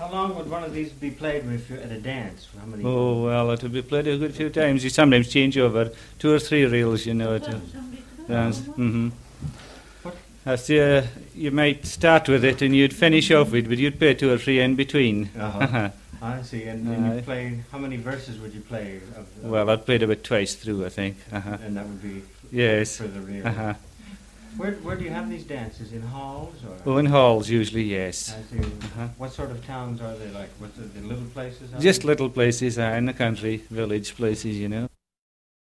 How long would one of these be played if you're at a dance? How many? Oh, well, it will be played a good few times. You sometimes change over 2 or 3 reels, you know, to dance. Mm-hmm. You might start with it and you'd finish off with it, but you'd play 2 or 3 in between. Uh-huh. I see. And you play, how many verses would you play? Well, I'd played about twice through, I think. And that would be yes. For the reel. Where do you have these dances? In halls? Or? Oh, in halls usually, yes. I see. What sort of towns are they like? What's the little places? Just little places in the country, village places, you know.